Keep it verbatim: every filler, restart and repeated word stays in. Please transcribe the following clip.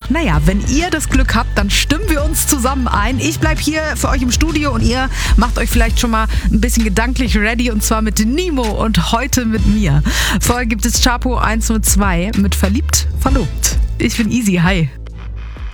Naja, wenn ihr das Glück habt, dann stimmen wir uns zusammen ein. Ich bleib hier für euch im Studio und ihr macht euch vielleicht schon mal ein bisschen gedanklich ready, und zwar mit Nemo und heute mit mir. Vorher gibt es Chapo eins null zwei mit Verliebt, Verlobt. Ich bin Easy, hi.